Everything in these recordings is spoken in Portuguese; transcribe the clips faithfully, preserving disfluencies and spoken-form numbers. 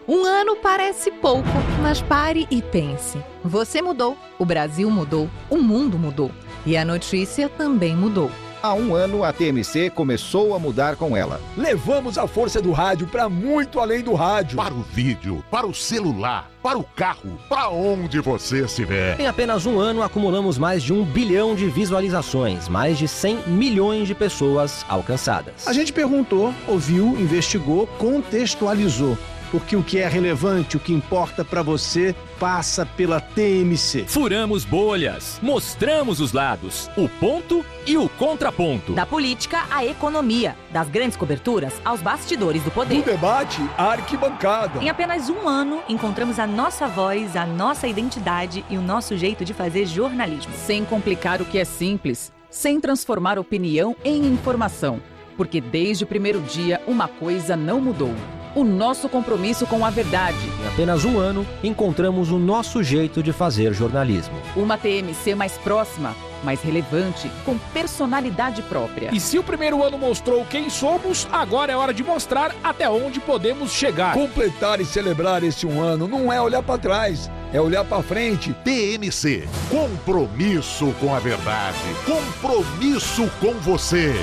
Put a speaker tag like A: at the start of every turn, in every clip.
A: Um ano parece pouco, mas pare e pense. Você mudou, o Brasil mudou, o mundo mudou. E a notícia também mudou.
B: Há um ano, a T M C começou a mudar com ela.
C: Levamos a força do rádio para muito além do rádio.
D: Para o vídeo, para o celular, para o carro, para onde você estiver.
E: Em apenas um ano, acumulamos mais de um bilhão de visualizações, mais de cem milhões de pessoas alcançadas.
F: A gente perguntou, ouviu, investigou, contextualizou. Porque o que é relevante, o que importa para você, passa pela T M C.
G: Furamos bolhas, mostramos os lados, o ponto e o contraponto.
H: Da política à economia, das grandes coberturas aos bastidores do poder.
C: Do debate à arquibancada.
H: Em apenas um ano, encontramos a nossa voz, a nossa identidade e o nosso jeito de fazer jornalismo.
A: Sem complicar o que é simples, sem transformar opinião em informação. Porque desde o primeiro dia, uma coisa não mudou. O nosso compromisso com a verdade.
E: Em apenas um ano, encontramos o nosso jeito de fazer jornalismo.
A: Uma T M C mais próxima, mais relevante, com personalidade própria.
C: E se o primeiro ano mostrou quem somos, agora é hora de mostrar até onde podemos chegar. Completar e celebrar esse um ano não é olhar para trás, é olhar para frente.
D: T M C, compromisso com a verdade, compromisso com você.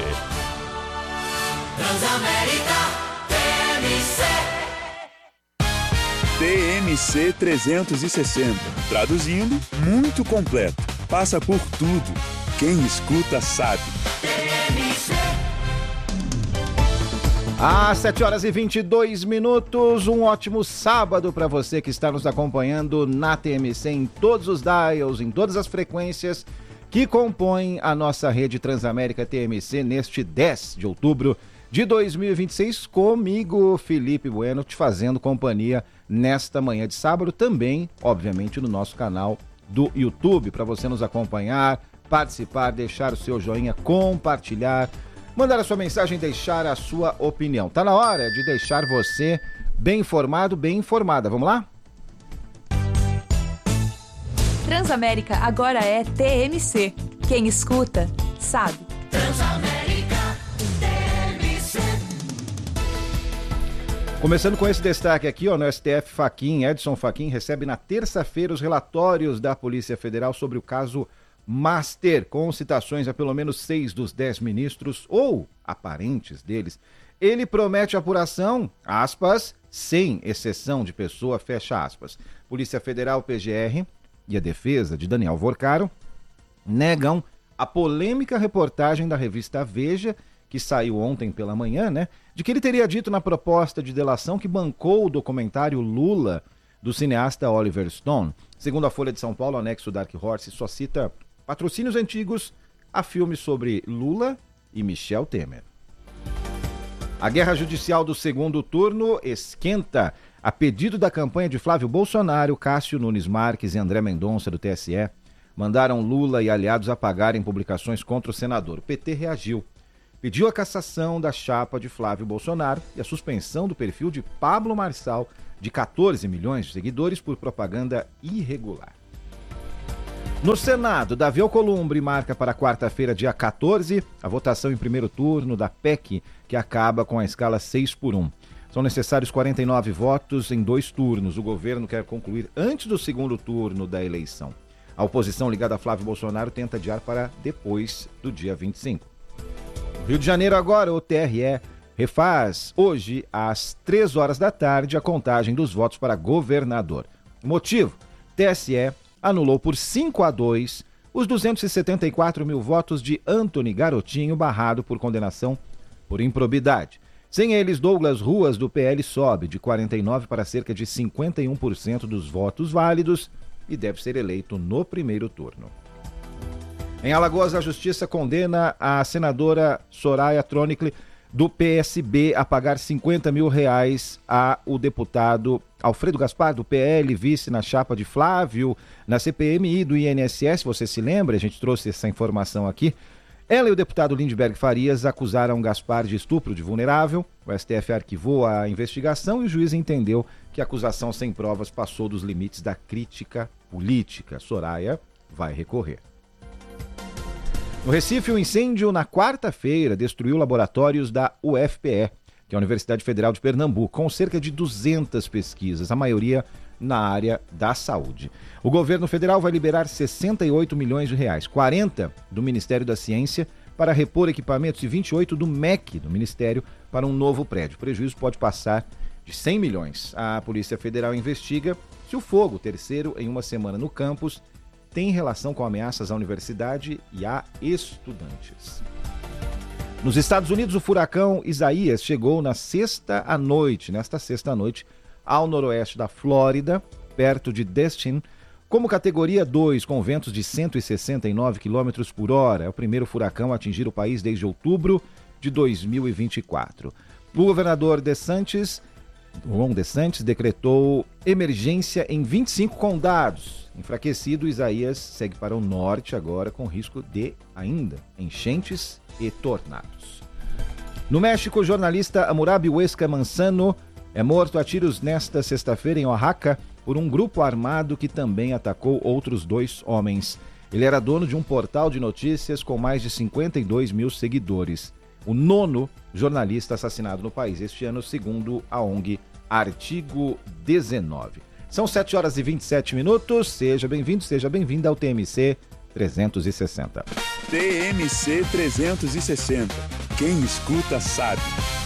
I: Transamérica
J: T M C trezentos e sessenta. Traduzindo, muito completo. Passa por tudo. Quem escuta sabe.
B: Às sete horas e vinte e dois minutos, um ótimo sábado para você que está nos acompanhando na T M C em todos os dials, em todas as frequências que compõem a nossa rede Transamérica T M C neste dez de outubro de dois mil e vinte e seis, comigo, Felipe Bueno, te fazendo companhia nesta manhã de sábado, também, obviamente, no nosso canal do YouTube, para você nos acompanhar, participar, deixar o seu joinha, compartilhar, mandar a sua mensagem, deixar a sua opinião. Tá na hora de deixar você bem informado, bem informada. Vamos lá?
H: Transamérica agora é T M C. Quem escuta, sabe.
I: Transamérica.
B: Começando com esse destaque aqui, ó, no S T F, Fachin, Edson Fachin recebe na terça-feira os relatórios da Polícia Federal sobre o caso Master, com citações a pelo menos seis dos dez ministros, ou aparentes deles. Ele promete apuração, aspas, sem exceção de pessoa, fecha aspas. Polícia Federal, P G R e a defesa de Daniel Vorcaro negam a polêmica reportagem da revista Veja, que saiu ontem pela manhã, né, de que ele teria dito na proposta de delação que bancou o documentário Lula, do cineasta Oliver Stone. Segundo a Folha de São Paulo, o anexo Dark Horse só cita patrocínios antigos a filmes sobre Lula e Michel Temer. A guerra judicial do segundo turno esquenta. A pedido da campanha de Flávio Bolsonaro, Cássio Nunes Marques e André Mendonça, do T S E, mandaram Lula e aliados apagarem publicações contra o senador. O P T reagiu. Pediu a cassação da chapa de Flávio Bolsonaro e a suspensão do perfil de Pablo Marçal, de quatorze milhões de seguidores, por propaganda irregular. No Senado, Davi Alcolumbre marca para quarta-feira, dia quatorze, a votação em primeiro turno da P E C, que acaba com a escala seis por um. São necessários quarenta e nove votos em dois turnos. O governo quer concluir antes do segundo turno da eleição. A oposição ligada a Flávio Bolsonaro tenta adiar para depois do dia vinte e cinco. Rio de Janeiro agora, o T R E refaz hoje, às três horas da tarde, a contagem dos votos para governador. Motivo: T S E anulou por cinco a dois os duzentos e setenta e quatro mil votos de Antony Garotinho, barrado por condenação por improbidade. Sem eles, Douglas Ruas, do P L, sobe de quarenta e nove por cento para cerca de cinquenta e um por cento dos votos válidos e deve ser eleito no primeiro turno. Em Alagoas, a Justiça condena a senadora Soraya Tronicle, do P S B, a pagar cinquenta mil reais ao deputado Alfredo Gaspar, do P L, vice na chapa de Flávio, na C P M I do I N S S. Você se lembra? A gente trouxe essa informação aqui. Ela e o deputado Lindbergh Farias acusaram Gaspar de estupro de vulnerável. O S T F arquivou a investigação e o juiz entendeu que a acusação sem provas passou dos limites da crítica política. Soraya vai recorrer. No Recife, o um incêndio na quarta-feira destruiu laboratórios da U F P E. que é a Universidade Federal de Pernambuco, com cerca de duzentas pesquisas, a maioria na área da saúde. O governo federal vai liberar sessenta e oito milhões de reais, quarenta do Ministério da Ciência para repor equipamentos e vinte e oito do M E C, do Ministério, para um novo prédio. O prejuízo pode passar de cem milhões. A Polícia Federal investiga se o fogo, terceiro em uma semana no campus, tem relação com ameaças à universidade e a estudantes. Nos Estados Unidos, o furacão Isaias chegou na sexta à noite, nesta sexta à noite, ao noroeste da Flórida, perto de Destin, como categoria dois, com ventos de cento e sessenta e nove quilômetros por hora. É o primeiro furacão a atingir o país desde outubro de dois mil e vinte e quatro. O governador DeSantis, Ron DeSantis, decretou emergência em vinte e cinco condados. Enfraquecido, Isaias segue para o norte agora, com risco de, ainda, enchentes e tornados. No México, o jornalista Hammurabi Huesca Manzano é morto a tiros nesta sexta-feira em Oaxaca por um grupo armado que também atacou outros dois homens. Ele era dono de um portal de notícias com mais de cinquenta e dois mil seguidores. O nono jornalista assassinado no país este ano, segundo a O N G Artigo dezenove. São sete horas e vinte e sete minutos. Seja bem-vindo, seja bem-vinda ao T M C trezentos e sessenta.
J: T M C trezentos e sessenta. Quem escuta sabe.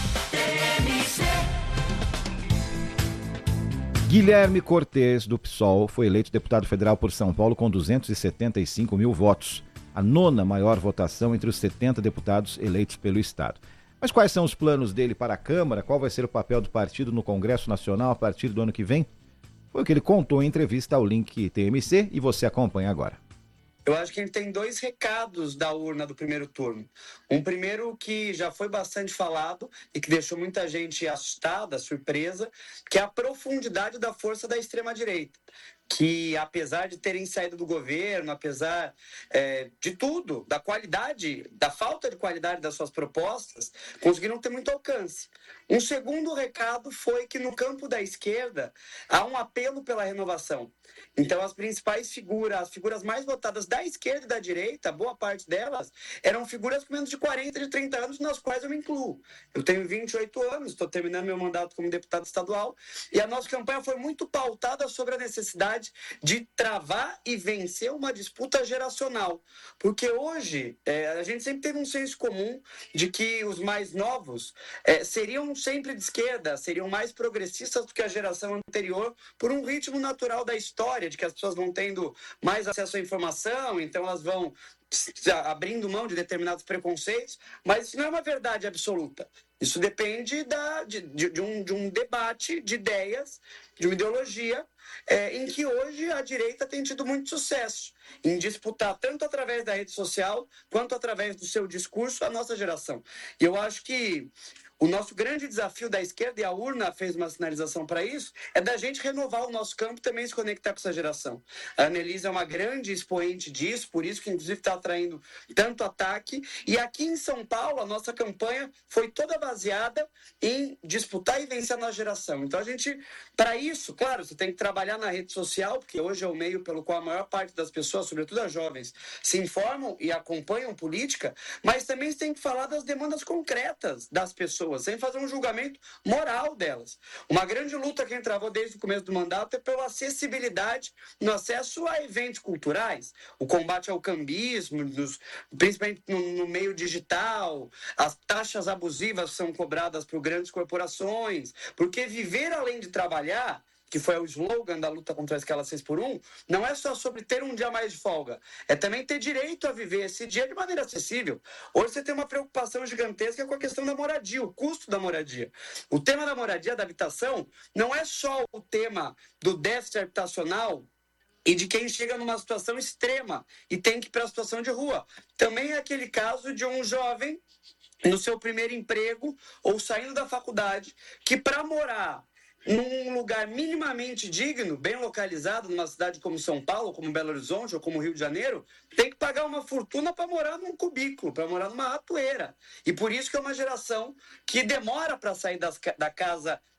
B: Guilherme Cortes, do P SOL, foi eleito deputado federal por São Paulo com duzentos e setenta e cinco mil votos, a nona maior votação entre os setenta deputados eleitos pelo Estado. Mas quais são os planos dele para a Câmara? Qual vai ser o papel do partido no Congresso Nacional a partir do ano que vem? Foi o que ele contou em entrevista ao Link T M C e você acompanha agora.
K: Eu acho que a gente tem dois recados da urna do primeiro turno. Um primeiro que já foi bastante falado e que deixou muita gente assustada, surpresa, que é a profundidade da força da extrema-direita. Que, apesar de terem saído do governo, apesar é, de tudo, da qualidade, da falta de qualidade das suas propostas, conseguiram ter muito alcance. Um segundo recado foi que no campo da esquerda há um apelo pela renovação. Então, as principais figuras, as figuras mais votadas da esquerda e da direita, boa parte delas, eram figuras com menos de quarenta, de trinta anos, nas quais eu me incluo. Eu tenho vinte e oito anos, estou terminando meu mandato como deputado estadual, e a nossa campanha foi muito pautada sobre a necessidade de travar e vencer uma disputa geracional. Porque hoje, é, a gente sempre teve um senso comum de que os mais novos é, seriam sempre de esquerda, seriam mais progressistas do que a geração anterior, por um ritmo natural da história, de que as pessoas vão tendo mais acesso à informação, então elas vão abrindo mão de determinados preconceitos, mas isso não é uma verdade absoluta. Isso depende da, de, de, de, um, de um debate de ideias, de uma ideologia, é, em que hoje a direita tem tido muito sucesso em disputar, tanto através da rede social, quanto através do seu discurso, a nossa geração. E eu acho que o nosso grande desafio da esquerda, e a urna fez uma sinalização para isso, é da gente renovar o nosso campo e também se conectar com essa geração. A Annelise é uma grande expoente disso, por isso que inclusive está atraindo tanto ataque. E aqui em São Paulo, a nossa campanha foi toda baseada em disputar e vencer a nossa geração. Então a gente, para isso, claro, você tem que trabalhar na rede social, porque hoje é o meio pelo qual a maior parte das pessoas, sobretudo as jovens, se informam e acompanham política, mas também você tem que falar das demandas concretas das pessoas, sem fazer um julgamento moral delas. Uma grande luta que a gente travou desde o começo do mandato é pela acessibilidade no acesso a eventos culturais, o combate ao cambismo, nos, principalmente no, no meio digital, as taxas abusivas são cobradas por grandes corporações, porque viver além de trabalhar, que foi o slogan da luta contra a escala seis por um, não é só sobre ter um dia mais de folga, é também ter direito a viver esse dia de maneira acessível. Hoje você tem uma preocupação gigantesca com a questão da moradia, o custo da moradia. O tema da moradia, da habitação, não é só o tema do déficit habitacional e de quem chega numa situação extrema e tem que ir para a situação de rua. Também é aquele caso de um jovem no seu primeiro emprego ou saindo da faculdade que, para morar num lugar minimamente digno, bem localizado, numa cidade como São Paulo, como Belo Horizonte ou como Rio de Janeiro, tem que pagar uma fortuna para morar num cubículo, para morar numa ratoeira. E por isso que é uma geração que demora para sair das, da casa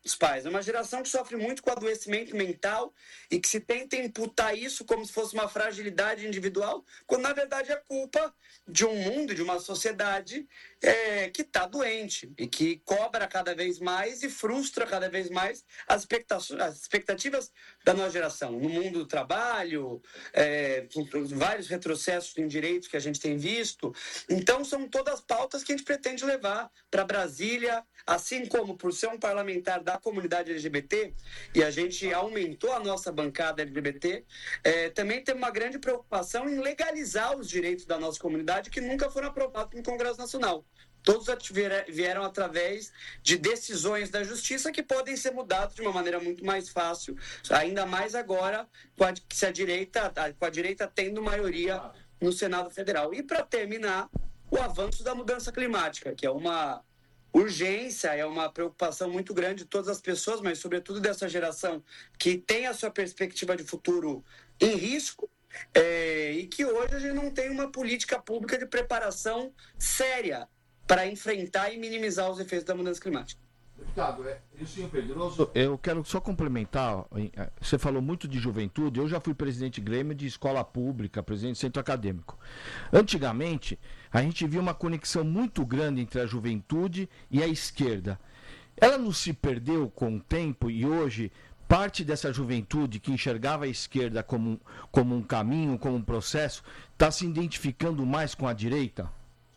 K: dos pais. É uma geração que sofre muito com adoecimento mental e que se tenta imputar isso como se fosse uma fragilidade individual, quando na verdade é culpa de um mundo, de uma sociedade é, que está doente e que cobra cada vez mais e frustra cada vez mais as expectativas, as expectativas da nossa geração. No mundo do trabalho, é, vários retrocessos em direitos que a gente tem visto. Então são todas pautas que a gente pretende levar para Brasília, assim como por ser um parlamentar da comunidade L G B T, e a gente aumentou a nossa bancada L G B T, é, também tem uma grande preocupação em legalizar os direitos da nossa comunidade que nunca foram aprovados no Congresso Nacional. Todos vieram através de decisões da Justiça que podem ser mudadas de uma maneira muito mais fácil, ainda mais agora com a, se a direita, com a direita tendo maioria no Senado Federal. E para terminar, o avanço da mudança climática, que é uma urgência, é uma preocupação muito grande de todas as pessoas, mas sobretudo dessa geração que tem a sua perspectiva de futuro em risco, é, e que hoje a gente não tem uma política pública de preparação séria para enfrentar e minimizar os efeitos da mudança climática.
L: Deputado, é, e o senhor Pedroso, eu quero só complementar, você falou muito de juventude, eu já fui presidente Grêmio de escola pública, presidente de centro acadêmico. Antigamente, a gente via uma conexão muito grande entre a juventude e a esquerda. Ela não se perdeu com o tempo e hoje parte dessa juventude que enxergava a esquerda como, como um caminho, como um processo, está se identificando mais com a direita?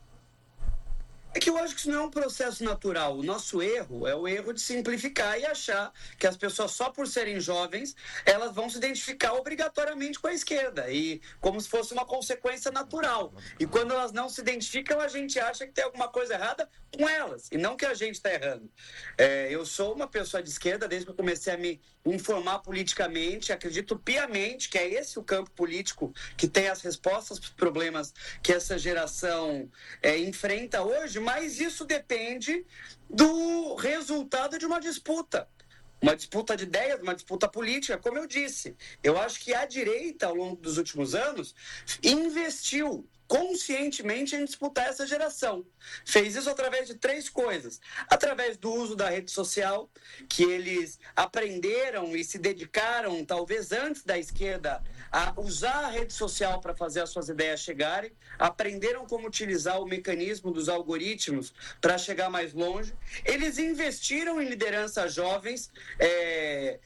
K: É que eu acho que isso não é um processo natural. O nosso erro é o erro de simplificar e achar que as pessoas, só por serem jovens, elas vão se identificar obrigatoriamente com a esquerda, e como se fosse uma consequência natural. E quando elas não se identificam, a gente acha que tem alguma coisa errada com elas, e não que a gente está errando. É, eu sou uma pessoa de esquerda desde que eu comecei a me informar politicamente, acredito piamente que é esse o campo político que tem as respostas para os problemas que essa geração é, enfrenta hoje, mas isso depende do resultado de uma disputa. Uma disputa de ideias, uma disputa política, como eu disse. Eu acho que a direita, ao longo dos últimos anos, investiu conscientemente em disputar essa geração. Fez isso através de três coisas. Através do uso da rede social, que eles aprenderam e se dedicaram, talvez antes da esquerda, a usar a rede social para fazer as suas ideias chegarem, aprenderam como utilizar o mecanismo dos algoritmos para chegar mais longe. Eles investiram em lideranças jovens. É,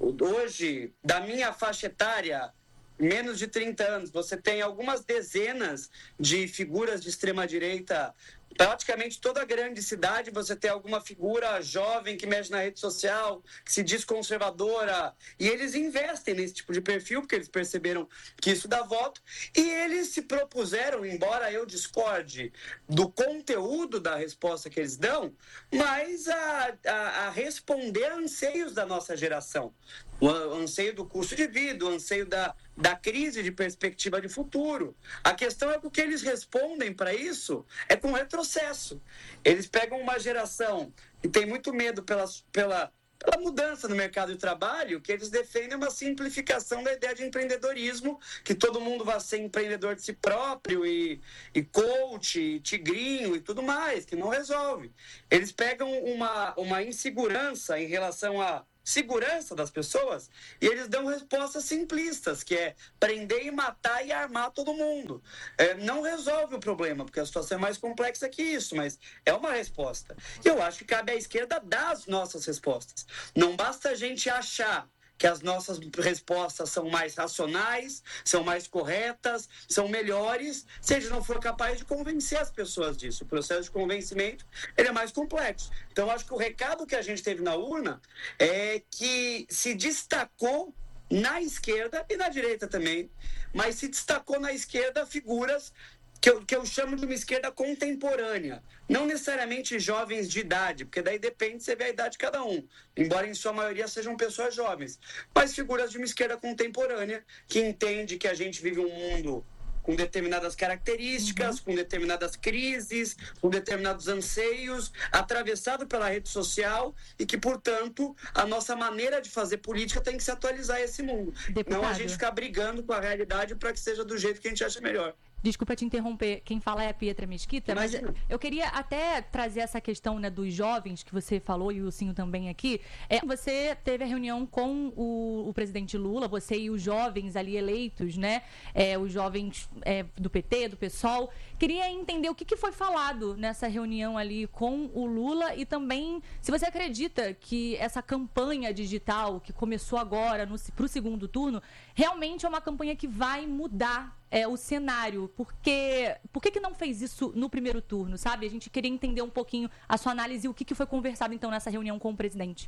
K: hoje, da minha faixa etária, menos de trinta anos, você tem algumas dezenas de figuras de extrema-direita. Praticamente toda a grande cidade você tem alguma figura jovem que mexe na rede social, que se diz conservadora, e eles investem nesse tipo de perfil, porque eles perceberam que isso dá voto, e eles se propuseram, embora eu discorde do conteúdo da resposta que eles dão, mas a, a, a responder a anseios da nossa geração. O anseio do custo de vida, o anseio da, da crise de perspectiva de futuro. A questão é que o que eles respondem para isso é com retrocesso. Eles pegam uma geração que tem muito medo pela, pela, pela mudança no mercado de trabalho, que eles defendem uma simplificação da ideia de empreendedorismo, que todo mundo vai ser empreendedor de si próprio e, e coach, e tigrinho e tudo mais, que não resolve. Eles pegam uma, uma insegurança em relação a segurança das pessoas, e eles dão respostas simplistas, que é prender e matar e armar todo mundo. É, não resolve o problema, porque a situação é mais complexa que isso, mas é uma resposta. E eu acho que cabe à esquerda dar as nossas respostas. Não basta a gente achar que as nossas respostas são mais racionais, são mais corretas, são melhores, se a gente não for capaz de convencer as pessoas disso. O processo de convencimento, ele é mais complexo. Então, acho que o recado que a gente teve na urna é que se destacou na esquerda e na direita também, mas se destacou na esquerda figuras que eu, que eu chamo de uma esquerda contemporânea. Não necessariamente jovens de idade, porque daí depende, você vê a idade de cada um, embora em sua maioria sejam pessoas jovens, mas figuras de uma esquerda contemporânea que entende que a gente vive um mundo com determinadas características, uhum. com determinadas crises, com determinados anseios, atravessado pela rede social, e que, portanto, a nossa maneira de fazer política tem que se atualizar a esse mundo. Deputado. Não a gente ficar brigando com a realidade para que seja do jeito que a gente acha melhor.
H: Desculpa te interromper, quem fala é a Pietra Mesquita, mas eu queria até trazer essa questão, né, dos jovens que você falou, e o Cinho também aqui. É, você teve a reunião com o, o presidente Lula, você e os jovens ali eleitos, né, é, os jovens é, do P T, do PSOL. Queria entender o que, que foi falado nessa reunião ali com o Lula e também se você acredita que essa campanha digital que começou agora para o segundo turno realmente é uma campanha que vai mudar É, o cenário, porque por que, que não fez isso no primeiro turno, sabe? A gente queria entender um pouquinho a sua análise e o que, que foi conversado, então, nessa reunião com o presidente.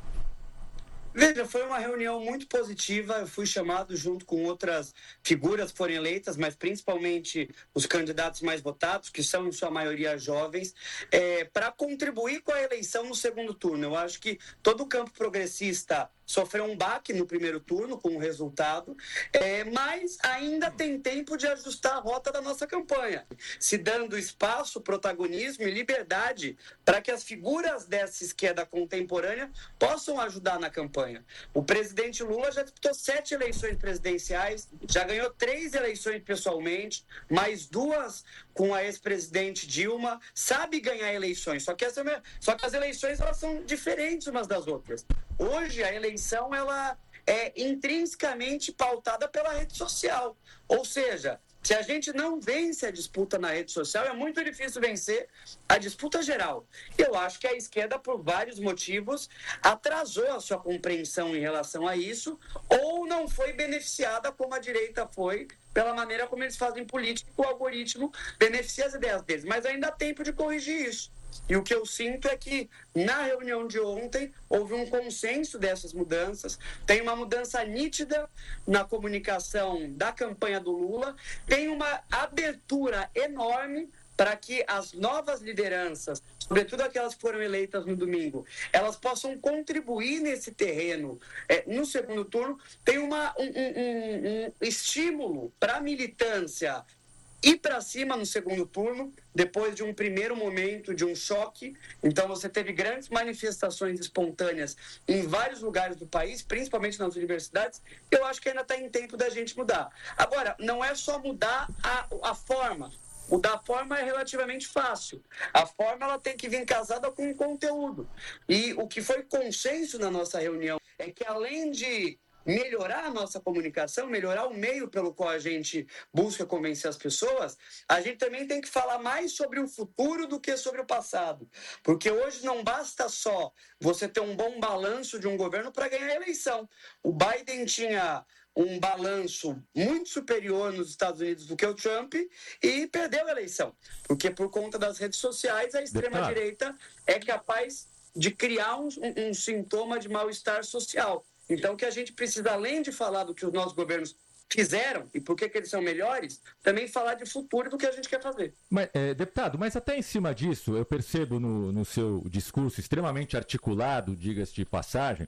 K: Veja, foi uma reunião muito positiva, eu fui chamado junto com outras figuras que foram eleitas, mas principalmente os candidatos mais votados, que são em sua maioria jovens, é, para contribuir com a eleição no segundo turno. Eu acho que todo o campo progressista sofreu um baque no primeiro turno com o resultado, é, mas ainda tem tempo de ajustar a rota da nossa campanha, se dando espaço, protagonismo e liberdade para que as figuras dessa esquerda contemporânea possam ajudar na campanha. O presidente Lula já disputou sete eleições presidenciais, já ganhou três eleições pessoalmente, mais duas com a ex-presidente Dilma, sabe ganhar eleições, só que, essa, só que as eleições elas são diferentes umas das outras. Hoje a eleição ela é intrinsecamente pautada pela rede social, ou seja, se a gente não vence a disputa na rede social, é muito difícil vencer a disputa geral. Eu acho que a esquerda, por vários motivos, atrasou a sua compreensão em relação a isso, ou não foi beneficiada como a direita foi, pela maneira como eles fazem política, o algoritmo beneficia as ideias deles. Mas ainda há tempo de corrigir isso. E o que eu sinto é que, na reunião de ontem, houve um consenso dessas mudanças, tem uma mudança nítida na comunicação da campanha do Lula, tem uma abertura enorme para que as novas lideranças, sobretudo aquelas que foram eleitas no domingo, elas possam contribuir nesse terreno é, no segundo turno, tem uma, um, um, um estímulo para a militância ir para cima no segundo turno, depois de um primeiro momento de um choque. Então você teve grandes manifestações espontâneas em vários lugares do país, principalmente nas universidades. Eu acho que ainda está em tempo da gente mudar. Agora, não é só mudar a, a forma. Mudar a forma é relativamente fácil. A forma ela tem que vir casada com o conteúdo. E o que foi consenso na nossa reunião é que, além de melhorar a nossa comunicação, melhorar o meio pelo qual a gente busca convencer as pessoas, a gente também tem que falar mais sobre o futuro do que sobre o passado. Porque hoje não basta só você ter um bom balanço de um governo para ganhar a eleição. O Biden tinha um balanço muito superior nos Estados Unidos do que o Trump e perdeu a eleição. Porque por conta das redes sociais, a extrema-direita é capaz de criar um, um, um sintoma de mal-estar social. Então, o que a gente precisa, além de falar do que os nossos governos fizeram e por que que eles são melhores, também falar de futuro do que a gente quer fazer.
M: Mas, é, deputado, mas até em cima disso, eu percebo no, no seu discurso extremamente articulado, diga-se de passagem,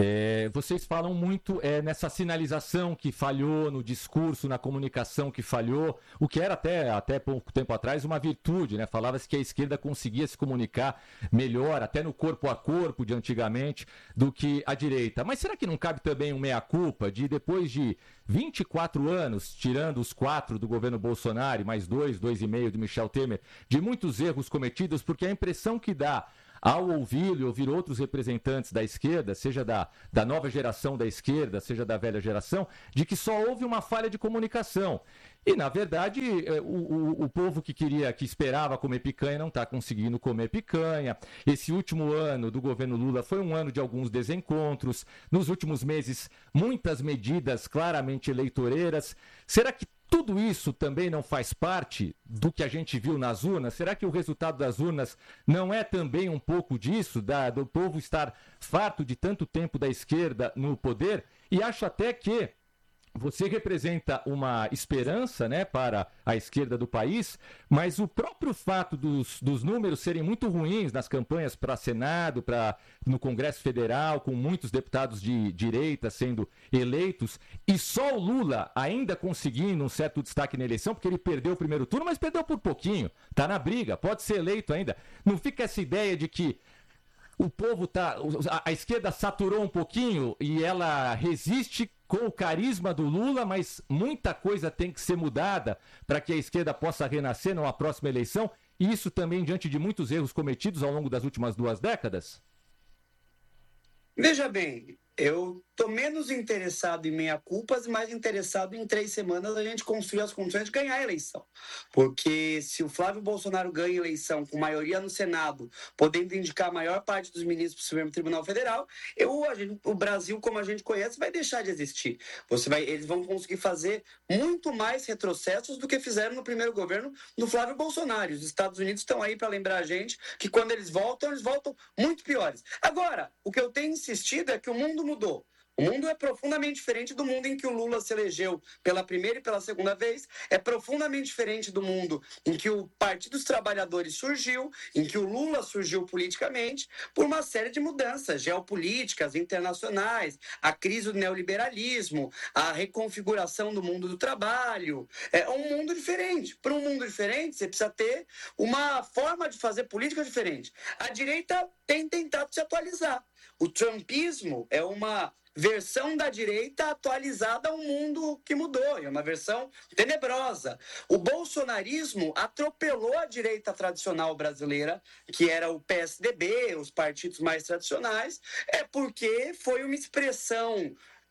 M: é, vocês falam muito é, nessa sinalização que falhou, no discurso, na comunicação que falhou, o que era até, até pouco tempo atrás uma virtude, né? Falava-se que a esquerda conseguia se comunicar melhor, até no corpo a corpo de antigamente, do que a direita. Mas será que não cabe também um meia-culpa de, depois de vinte e quatro anos, tirando os quatro do governo Bolsonaro, mais dois, dois e meio de Michel Temer, de muitos erros cometidos, porque a impressão que dá ao ouvi-lo e ouvir outros representantes da esquerda, seja da, da nova geração da esquerda, seja da velha geração, de que só houve uma falha de comunicação. E, na verdade, o, o, o povo que queria, que esperava comer picanha não está conseguindo comer picanha. Esse último ano do governo Lula foi um ano de alguns desencontros. Nos últimos meses, muitas medidas claramente eleitoreiras. Será que tudo isso também não faz parte do que a gente viu nas urnas? Será que o resultado das urnas não é também um pouco disso, da, do povo estar farto de tanto tempo da esquerda no poder? E acho até que você representa uma esperança, né, para a esquerda do país, mas o próprio fato dos, dos números serem muito ruins nas campanhas para Senado, para no Congresso Federal, com muitos deputados de direita sendo eleitos, e só o Lula ainda conseguindo um certo destaque na eleição, porque ele perdeu o primeiro turno, mas perdeu por pouquinho, está na briga, pode ser eleito ainda. Não fica essa ideia de que o povo tá, a esquerda saturou um pouquinho e ela resiste com o carisma do Lula, mas muita coisa tem que ser mudada para que a esquerda possa renascer numa próxima eleição, e isso também diante de muitos erros cometidos ao longo das últimas duas décadas?
K: Veja bem, eu estou menos interessado em meia-culpas e mais interessado em três semanas a gente construir as condições de ganhar a eleição. Porque se o Flávio Bolsonaro ganha a eleição com maioria no Senado, podendo indicar a maior parte dos ministros para o Supremo Tribunal Federal, eu, a gente, o Brasil, como a gente conhece, vai deixar de existir. Você vai, eles vão conseguir fazer muito mais retrocessos do que fizeram no primeiro governo do Flávio Bolsonaro. Os Estados Unidos estão aí para lembrar a gente que quando eles voltam, eles voltam muito piores. Agora, o que eu tenho insistido é que o mundo mudou. O mundo é profundamente diferente do mundo em que o Lula se elegeu pela primeira e pela segunda vez. É profundamente diferente do mundo em que o Partido dos Trabalhadores surgiu, em que o Lula surgiu politicamente, por uma série de mudanças geopolíticas, internacionais, a crise do neoliberalismo, a reconfiguração do mundo do trabalho. É um mundo diferente. Para um mundo diferente, você precisa ter uma forma de fazer política diferente. A direita tem tentado se atualizar. O trumpismo é uma versão da direita atualizada a um mundo que mudou, é uma versão tenebrosa. O bolsonarismo atropelou a direita tradicional brasileira, que era o P S D B, os partidos mais tradicionais, é porque foi uma expressão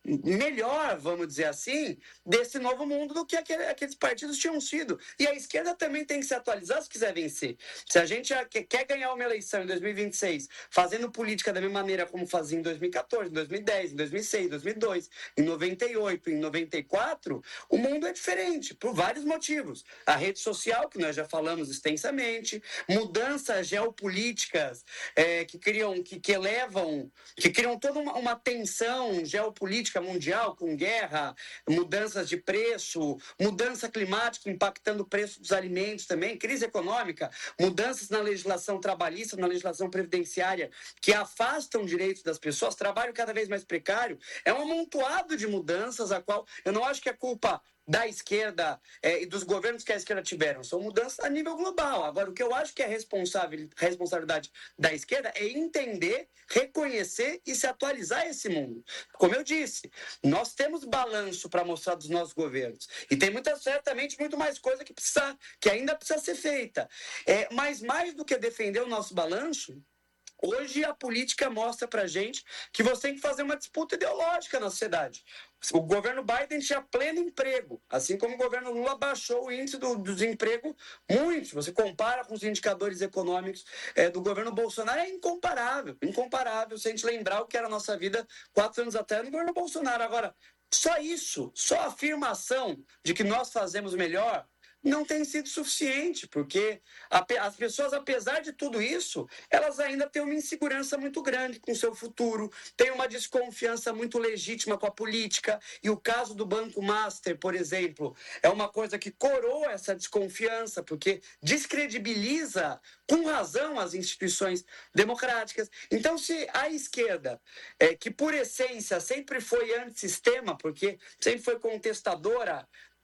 K: melhor, vamos dizer assim, desse novo mundo do que aquele, aqueles partidos tinham sido. E a esquerda também tem que se atualizar se quiser vencer. Se a gente quer ganhar uma eleição em dois mil e vinte e seis fazendo política da mesma maneira como fazia em dois mil e quatorze, em dois mil e dez, em dois mil e seis, em dois mil e dois, em noventa e oito, em noventa e quatro, o mundo é diferente, por vários motivos. A rede social, que nós já falamos extensamente, mudanças geopolíticas é, que criam, que, que elevam, que criam toda uma, uma tensão geopolítica mundial, com guerra, mudanças de preço, mudança climática impactando o preço dos alimentos também, crise econômica, mudanças na legislação trabalhista, na legislação previdenciária, que afastam direitos das pessoas, trabalho cada vez mais precário. É um amontoado de mudanças, a qual eu não acho que é culpa da esquerda é, e dos governos que a esquerda tiveram. São mudanças a nível global. Agora, o que eu acho que é responsável, responsabilidade da esquerda é entender, reconhecer e se atualizar a esse mundo. Como eu disse, nós temos balanço para mostrar dos nossos governos. E tem muita, certamente muito mais coisa que, precisa, que ainda precisa ser feita. É, mas mais do que defender o nosso balanço, hoje a política mostra pra gente que você tem que fazer uma disputa ideológica na sociedade. O governo Biden tinha pleno emprego, assim como o governo Lula baixou o índice do, do desemprego muito. Se você compara com os indicadores econômicos é, do governo Bolsonaro, é incomparável, incomparável, se a gente lembrar o que era a nossa vida quatro anos atrás no governo Bolsonaro. Agora, só isso, só a afirmação de que nós fazemos melhor, não tem sido suficiente, porque as pessoas, apesar de tudo isso, elas ainda têm uma insegurança muito grande com o seu futuro, têm uma desconfiança muito legítima com a política, e o caso do Banco Master, por exemplo, é uma coisa que coroa essa desconfiança, porque descredibiliza com razão as instituições democráticas. Então, se a esquerda, é, que por essência sempre foi antissistema, porque sempre foi contestadora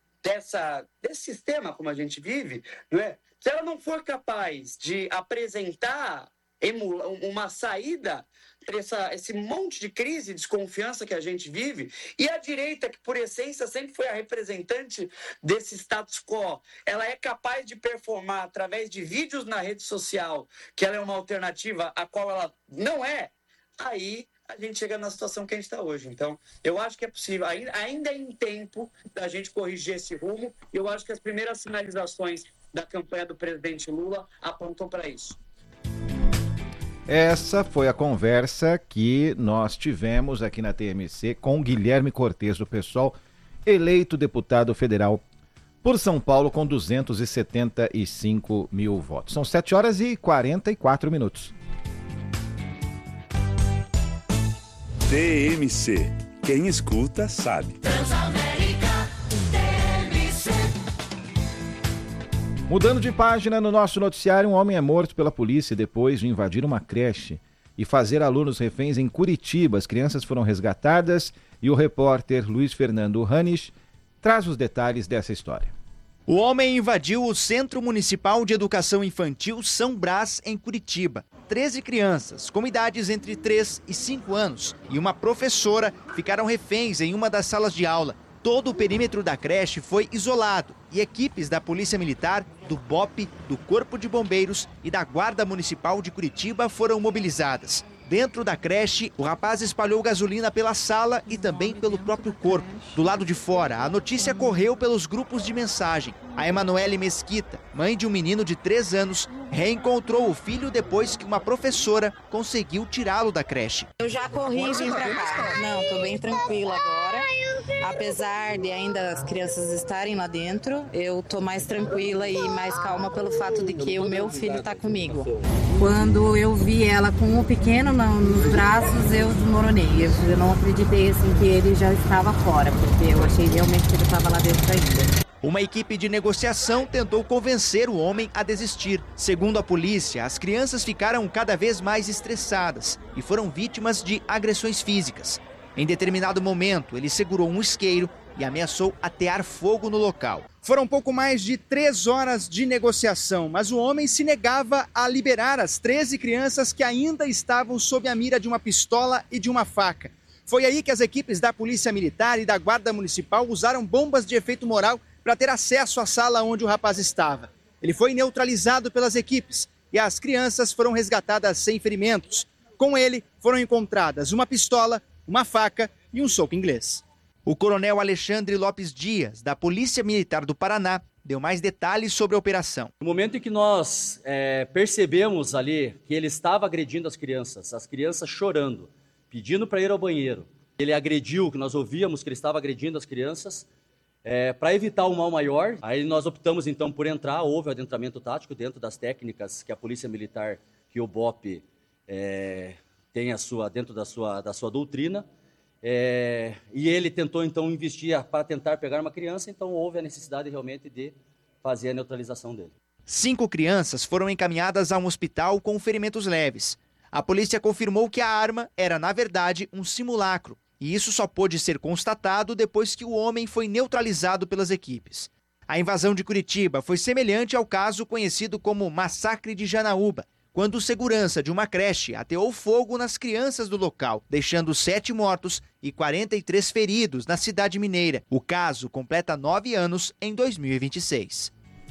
K: Dessa, desse sistema como a gente vive, não é? Se ela não for capaz de apresentar emula, uma saída para essa, esse monte de crise e desconfiança que a gente vive, e a direita, que por essência sempre foi a representante desse status quo, ela é capaz de performar através de vídeos na rede social, que ela é uma alternativa a qual ela não é, aí a gente chega na situação que a gente está hoje. Então, eu acho que é possível, ainda, ainda é em tempo da gente corrigir esse rumo, e eu acho que as primeiras sinalizações da campanha do presidente Lula apontam para isso.
B: Essa foi a conversa que nós tivemos aqui na T M C com Guilherme Cortes, do PSOL, eleito deputado federal por São Paulo com duzentos e setenta e cinco mil votos. São sete horas e quarenta e quatro minutos.
J: T M C. Quem escuta sabe.
I: Transamérica T M C.
B: Mudando de página no nosso noticiário, um homem é morto pela polícia depois de invadir uma creche e fazer alunos reféns em Curitiba. As crianças foram resgatadas e o repórter Luiz Fernando Ranisch traz os detalhes dessa história.
N: O homem invadiu o Centro Municipal de Educação Infantil São Brás, em Curitiba. treze crianças, com idades entre três e cinco anos, e uma professora ficaram reféns em uma das salas de aula. Todo o perímetro da creche foi isolado e equipes da Polícia Militar, do B O P, do Corpo de Bombeiros e da Guarda Municipal de Curitiba foram mobilizadas. Dentro da creche, o rapaz espalhou gasolina pela sala e também pelo próprio corpo. Do lado de fora, a notícia correu pelos grupos de mensagem. A Emanuele Mesquita, mãe de um menino de três anos, reencontrou o filho depois que uma professora conseguiu tirá-lo da creche.
O: Eu já corri e vim pra cá. Não, tô bem tranquila agora. Apesar de ainda as crianças estarem lá dentro, eu tô mais tranquila e mais calma pelo fato de que o meu filho tá comigo. Quando eu vi ela com o pequeno nos braços, eu desmoronei. Eu não acreditei assim que ele já estava fora, porque eu achei realmente que ele estava lá dentro ainda.
N: Uma equipe de negociação tentou convencer o homem a desistir. Segundo a polícia, as crianças ficaram cada vez mais estressadas e foram vítimas de agressões físicas. Em determinado momento, ele segurou um isqueiro e ameaçou atear fogo no local. Foram pouco mais de três horas de negociação, mas o homem se negava a liberar as treze crianças que ainda estavam sob a mira de uma pistola e de uma faca. Foi aí que as equipes da Polícia Militar e da Guarda Municipal usaram bombas de efeito moral para ter acesso à sala onde o rapaz estava. Ele foi neutralizado pelas equipes e as crianças foram resgatadas sem ferimentos. Com ele foram encontradas uma pistola, uma faca e um soco inglês. O coronel Alexandre Lopes Dias, da Polícia Militar do Paraná, deu mais detalhes sobre a operação.
P: No momento em que nós é, percebemos ali que ele estava agredindo as crianças, as crianças chorando, pedindo para ir ao banheiro, ele agrediu, que nós ouvíamos que ele estava agredindo as crianças, é, para evitar o mal maior, aí nós optamos então por entrar, houve o adentramento tático dentro das técnicas que a Polícia Militar, que o B O P é, tem a sua, dentro da sua, da sua doutrina, é, e ele tentou então investir para tentar pegar uma criança, então houve a necessidade realmente de fazer a neutralização dele.
N: Cinco crianças foram encaminhadas a um hospital com ferimentos leves. A polícia confirmou que a arma era, na verdade, um simulacro, e isso só pôde ser constatado depois que o homem foi neutralizado pelas equipes. A invasão de Curitiba foi semelhante ao caso conhecido como Massacre de Janaúba, quando o segurança de uma creche ateou fogo nas crianças do local, deixando sete mortos e quarenta e três feridos na cidade mineira. O caso completa nove anos em dois mil e vinte e seis.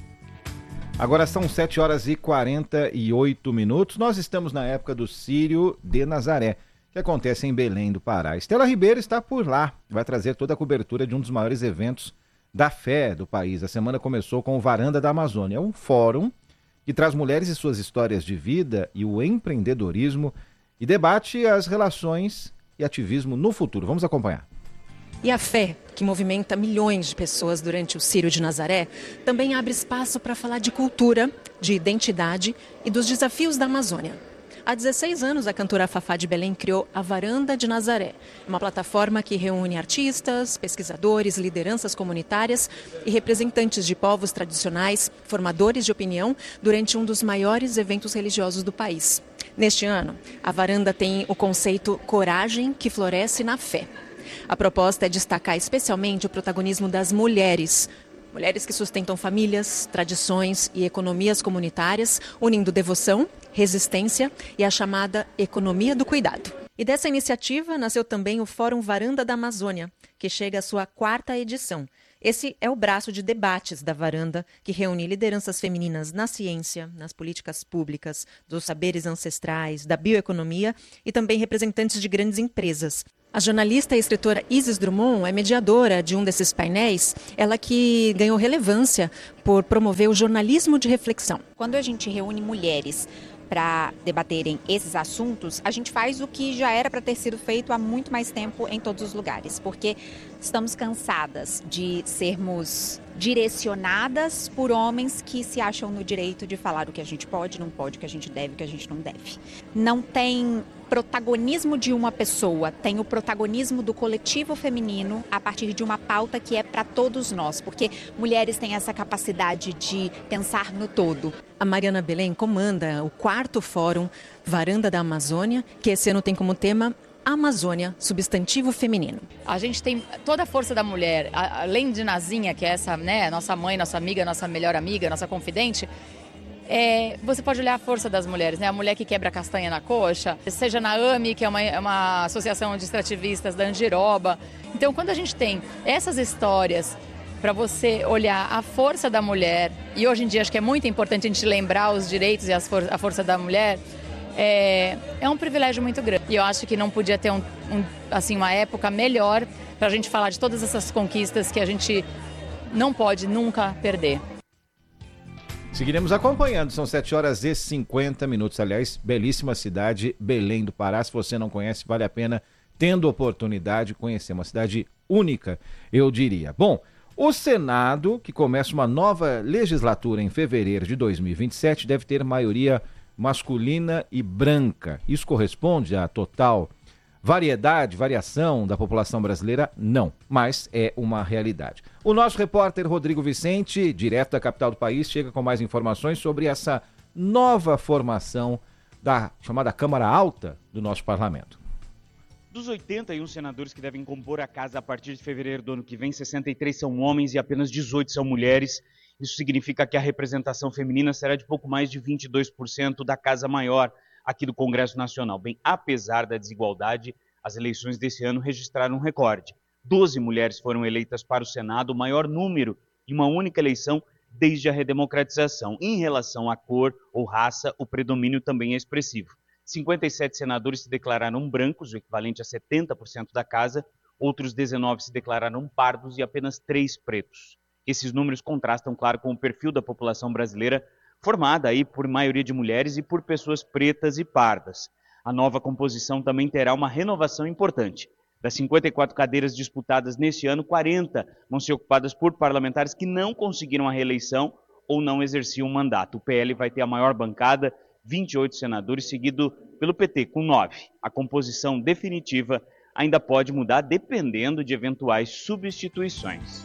B: Agora são sete horas e quarenta e oito minutos. Nós estamos na época do Círio de Nazaré, que acontece em Belém do Pará. Estela Ribeiro está por lá, vai trazer toda a cobertura de um dos maiores eventos da fé do país. A semana começou com o Varanda da Amazônia, um fórum que traz mulheres e suas histórias de vida e o empreendedorismo e debate as relações e ativismo no futuro. Vamos acompanhar.
Q: E a fé, que movimenta milhões de pessoas durante o Círio de Nazaré, também abre espaço para falar de cultura, de identidade e dos desafios da Amazônia. Há dezesseis anos, a cantora Fafá de Belém criou a Varanda de Nazaré, uma plataforma que reúne artistas, pesquisadores, lideranças comunitárias e representantes de povos tradicionais, formadores de opinião, durante um dos maiores eventos religiosos do país. Neste ano, a Varanda tem o conceito Coragem que Floresce na Fé. A proposta é destacar especialmente o protagonismo das mulheres, mulheres que sustentam famílias, tradições e economias comunitárias, unindo devoção, resistência e a chamada economia do cuidado. E dessa iniciativa nasceu também o Fórum Varanda da Amazônia, que chega à sua quarta edição. Esse é o braço de debates da Varanda, que reúne lideranças femininas na ciência, nas políticas públicas, dos saberes ancestrais, da bioeconomia e também representantes de grandes empresas. A jornalista e escritora Isis Drummond é mediadora de um desses painéis, ela que ganhou relevância por promover o jornalismo de reflexão.
R: Quando a gente reúne mulheres para debaterem esses assuntos, a gente faz o que já era para ter sido feito há muito mais tempo em todos os lugares, porque estamos cansadas de sermos direcionadas por homens que se acham no direito de falar o que a gente pode, não pode, o que a gente deve, o que a gente não deve. Não tem protagonismo de uma pessoa, tem o protagonismo do coletivo feminino a partir de uma pauta que é para todos nós, porque mulheres têm essa capacidade de pensar no todo.
Q: A Mariana Belém comanda o quarto fórum Varanda da Amazônia, que esse ano tem como tema Amazônia, substantivo feminino.
S: A gente tem toda a força da mulher, além de Nazinha, que é essa, né, nossa mãe, nossa amiga, nossa melhor amiga, nossa confidente. É, você pode olhar a força das mulheres, né? A mulher que quebra castanha na coxa, seja na A M I, que é uma, uma associação de extrativistas da Andiroba. Então, quando a gente tem essas histórias para você olhar a força da mulher, e hoje em dia acho que é muito importante a gente lembrar os direitos e as for- a força da mulher, é, é um privilégio muito grande. E eu acho que não podia ter um, um, assim, uma época melhor para a gente falar de todas essas conquistas que a gente não pode nunca perder.
B: Seguiremos acompanhando, são sete horas e cinquenta minutos. Aliás, belíssima cidade, Belém do Pará. Se você não conhece, vale a pena, tendo oportunidade, conhecer. Uma cidade única, eu diria. Bom, o Senado, que começa uma nova legislatura em fevereiro de dois mil e vinte e sete, deve ter maioria masculina e branca. Isso corresponde à total variedade, variação da população brasileira? Não, mas é uma realidade. O nosso repórter Rodrigo Vicente, direto da capital do país, chega com mais informações sobre essa nova formação da chamada Câmara Alta do nosso parlamento.
T: Dos oitenta e um senadores que devem compor a casa a partir de fevereiro do ano que vem, sessenta e três são homens e apenas dezoito são mulheres. Isso significa que a representação feminina será de pouco mais de vinte e dois por cento da Casa Maior aqui do Congresso Nacional. Bem, apesar da desigualdade, as eleições desse ano registraram um recorde. doze mulheres foram eleitas para o Senado, o maior número de uma única eleição desde a redemocratização. Em relação à cor ou raça, o predomínio também é expressivo. cinquenta e sete senadores se declararam brancos, o equivalente a setenta por cento da casa, outros dezenove se declararam pardos e apenas três pretos. Esses números contrastam, claro, com o perfil da população brasileira, formada aí por maioria de mulheres e por pessoas pretas e pardas. A nova composição também terá uma renovação importante. Das cinquenta e quatro cadeiras disputadas neste ano, quarenta vão ser ocupadas por parlamentares que não conseguiram a reeleição ou não exerciam o mandato. O P L vai ter a maior bancada, vinte e oito senadores, seguido pelo P T, com nove. A composição definitiva ainda pode mudar dependendo de eventuais substituições.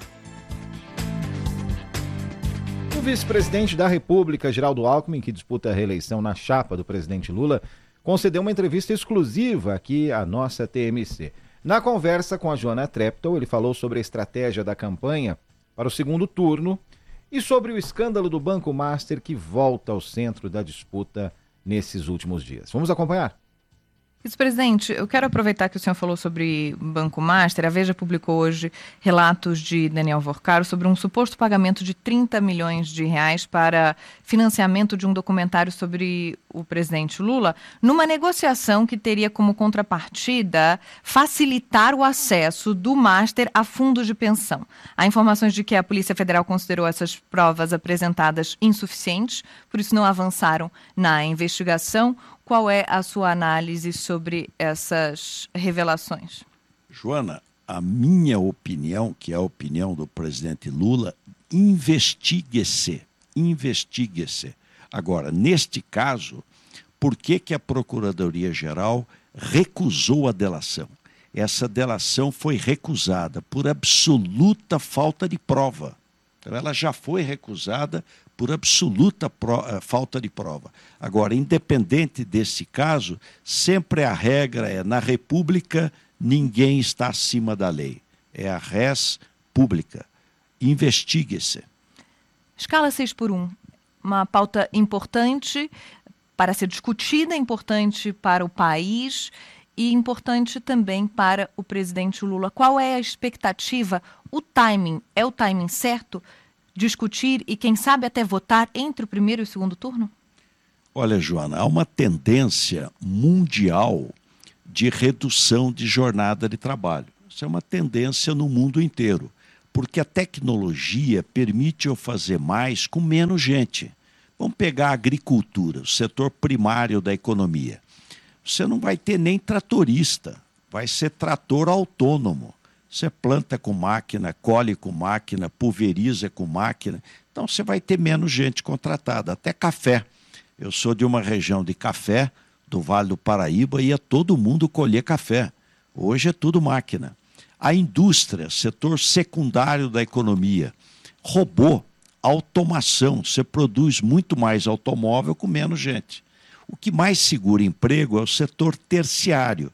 B: O vice-presidente da República, Geraldo Alckmin, que disputa a reeleição na chapa do presidente Lula, concedeu uma entrevista exclusiva aqui à nossa T M C. Na conversa com a Joana Treptow, ele falou sobre a estratégia da campanha para o segundo turno e sobre o escândalo do Banco Master que volta ao centro da disputa nesses últimos dias. Vamos acompanhar?
U: Vice-presidente, eu quero aproveitar que o senhor falou sobre Banco Master. A Veja publicou hoje relatos de Daniel Vorcaro sobre um suposto pagamento de trinta milhões de reais para financiamento de um documentário sobre o presidente Lula, numa negociação que teria como contrapartida facilitar o acesso do Master a fundos de pensão. Há informações de que a Polícia Federal considerou essas provas apresentadas insuficientes, por isso não avançaram na investigação. Qual é a sua análise sobre essas revelações?
V: Joana, a minha opinião, que é a opinião do presidente Lula, investigue-se, investigue-se. Agora, neste caso, por que que a Procuradoria-Geral recusou a delação? Essa delação foi recusada por absoluta falta de prova. Então, ela já foi recusada por absoluta pro, uh, falta de prova. Agora, independente desse caso, sempre a regra é, na República, ninguém está acima da lei. É a res pública. Investigue-se.
U: Escala seis por um, uma pauta importante para ser discutida, importante para o país e importante também para o presidente Lula. Qual é a expectativa, o timing? É o timing certo? Discutir e, quem sabe, até votar entre o primeiro e o segundo turno?
V: Olha, Joana, há uma tendência mundial de redução de jornada de trabalho. Isso é uma tendência no mundo inteiro, porque a tecnologia permite eu fazer mais com menos gente. Vamos pegar a agricultura, o setor primário da economia. Você não vai ter nem tratorista, vai ser trator autônomo. Você planta com máquina, colhe com máquina, pulveriza com máquina. Então você vai ter menos gente contratada, até café. Eu sou de uma região de café, do Vale do Paraíba, ia todo mundo colher café. Hoje é tudo máquina. A indústria, setor secundário da economia, robô, automação. Você produz muito mais automóvel com menos gente. O que mais segura emprego é o setor terciário,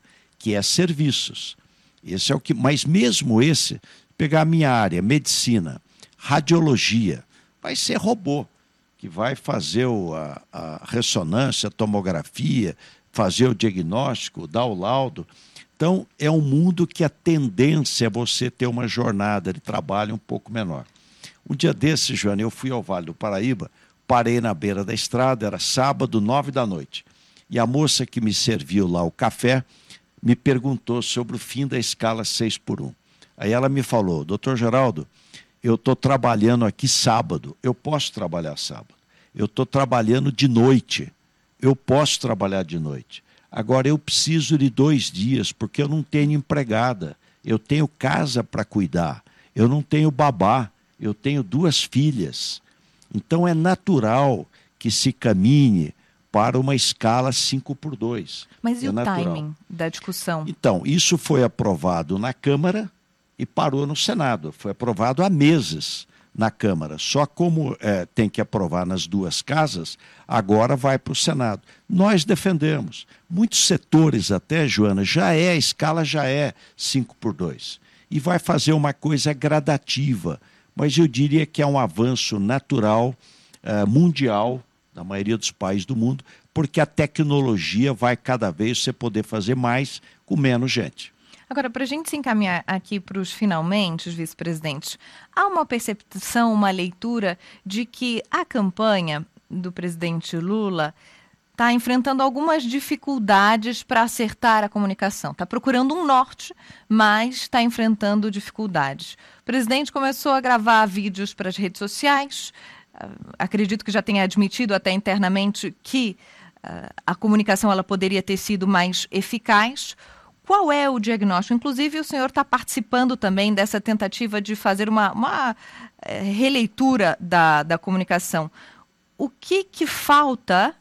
V: que é serviços. Esse é o que, mas mesmo esse, pegar a minha área, medicina, radiologia, vai ser robô, que vai fazer o, a, a ressonância, a tomografia, fazer o diagnóstico, dar o laudo. Então, é um mundo que a tendência é você ter uma jornada de trabalho um pouco menor. Um dia desses, Joana, eu fui ao Vale do Paraíba, parei na beira da estrada, era sábado, nove da noite. E a moça que me serviu lá o café me perguntou sobre o fim da escala seis por um. Aí ela me falou, doutor Geraldo, eu estou trabalhando aqui sábado, eu posso trabalhar sábado. Eu estou trabalhando de noite, eu posso trabalhar de noite. Agora eu preciso de dois dias, porque eu não tenho empregada, eu tenho casa para cuidar, eu não tenho babá, eu tenho duas filhas. Então é natural que se caminhe para uma escala cinco por dois.
U: Mas e
V: é
U: o
V: natural.
U: timing da discussão?
V: Então, isso foi aprovado na Câmara e parou no Senado. Foi aprovado há meses na Câmara. Só como é, tem que aprovar nas duas casas, agora vai para o Senado. Nós defendemos. Muitos setores até, Joana, já é, a escala já é cinco por dois. E vai fazer uma coisa gradativa. Mas eu diria que é um avanço natural, uh, mundial, da maioria dos países do mundo, porque a tecnologia vai cada vez você poder fazer mais com menos gente.
U: Agora, para a gente se encaminhar aqui para os finalmente, vice-presidente, há uma percepção, uma leitura de que a campanha do presidente Lula está enfrentando algumas dificuldades para acertar a comunicação. Está procurando um norte, mas está enfrentando dificuldades. O presidente começou a gravar vídeos para as redes sociais. Acredito que já tenha admitido até internamente que uh, a comunicação ela poderia ter sido mais eficaz. Qual é o diagnóstico? Inclusive, o senhor está participando também dessa tentativa de fazer uma, uma uh, releitura da, da comunicação. O que, que falta,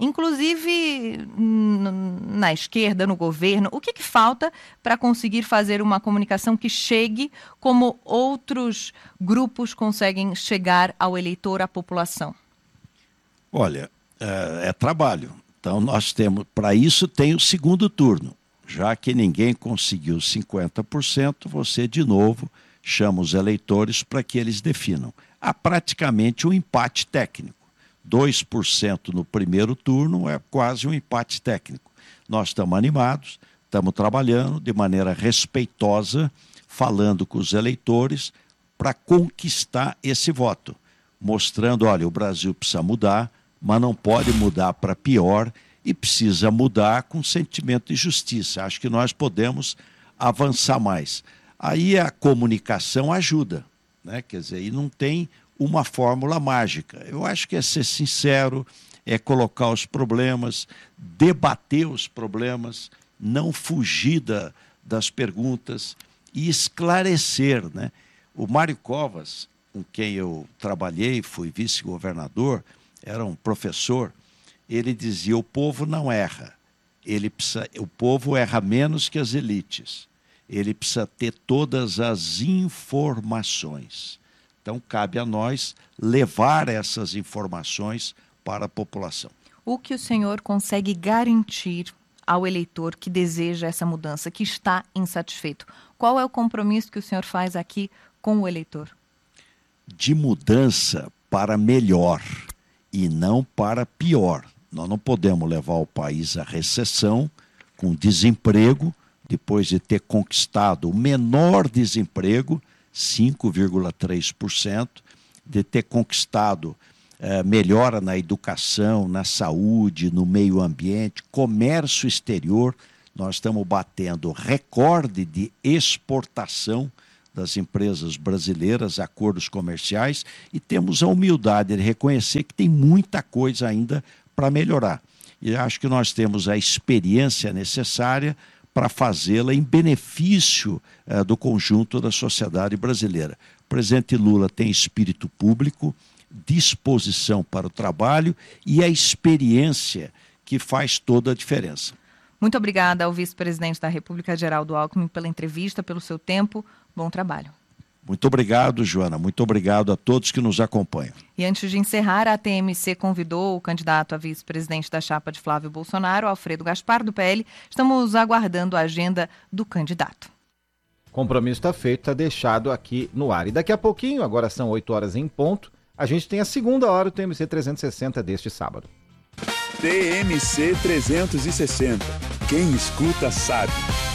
U: inclusive na esquerda, no governo, o que, que falta para conseguir fazer uma comunicação que chegue como outros grupos conseguem chegar ao eleitor, à população?
V: Olha, é, é trabalho. Então nós temos, para isso tem o segundo turno. Já que ninguém conseguiu cinquenta por cento, você de novo chama os eleitores para que eles definam. Há praticamente um empate técnico. dois por cento no primeiro turno é quase um empate técnico. Nós estamos animados, estamos trabalhando de maneira respeitosa, falando com os eleitores para conquistar esse voto, mostrando, olha, o Brasil precisa mudar, mas não pode mudar para pior e precisa mudar com sentimento de justiça. Acho que nós podemos avançar mais. Aí a comunicação ajuda, né? Quer dizer, e não tem uma fórmula mágica. Eu acho que é ser sincero, é colocar os problemas, debater os problemas, não fugir da, das perguntas e esclarecer, né? O Mário Covas, com quem eu trabalhei, fui vice-governador, era um professor, ele dizia, o povo não erra, ele precisa, o povo erra menos que as elites, ele precisa ter todas as informações. Então, cabe a nós levar essas informações para a população.
U: O que o senhor consegue garantir ao eleitor que deseja essa mudança, que está insatisfeito? Qual é o compromisso que o senhor faz aqui com o eleitor?
V: De mudança para melhor e não para pior. Nós não podemos levar o país à recessão, com desemprego, depois de ter conquistado o menor desemprego, cinco vírgula três por cento, de ter conquistado eh, melhora na educação, na saúde, no meio ambiente, comércio exterior. Nós estamos batendo recorde de exportação das empresas brasileiras, acordos comerciais, e temos a humildade de reconhecer que tem muita coisa ainda para melhorar. E acho que nós temos a experiência necessária para fazê-la em benefício eh, do conjunto da sociedade brasileira. O presidente Lula tem espírito público, disposição para o trabalho e a experiência que faz toda a diferença.
U: Muito obrigada ao vice-presidente da República, Geraldo Alckmin, pela entrevista, pelo seu tempo. Bom trabalho.
V: Muito obrigado, Joana. Muito obrigado a todos que nos acompanham.
U: E antes de encerrar, a T M C convidou o candidato a vice-presidente da chapa de Flávio Bolsonaro, Alfredo Gaspar, do P L. Estamos aguardando a agenda do candidato.
B: Compromisso está feito, está deixado aqui no ar. E daqui a pouquinho, agora são oito horas em ponto, a gente tem a segunda hora do T M C trezentos e sessenta deste sábado.
J: T M C trezentos e sessenta. Quem escuta sabe.